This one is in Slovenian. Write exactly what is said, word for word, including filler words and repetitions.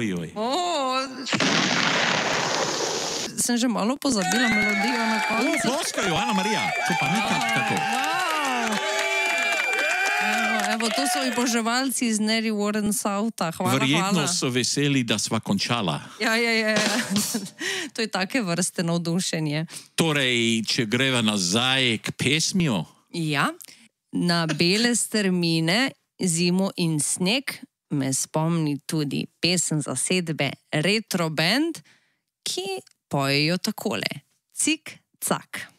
Ojoj. Oh, sem že malo pozabila melodijo na O, koncu. ploskajo, Ana Marija. To pa nekaj tako. Evo, evo, to so oboževalci iz Neri Warren Southa. Hvala, Verjetno hvala. so veseli, da sva končala. Ja, ja, ja. ja. To je take vrste navdušenje. Torej, če greva nazaj k pesmijo. Ja, na bele strmine, zimo in sneg me spomni tudi pesem zasedbe Retro Band, ki pojejo takole. Cik, cak.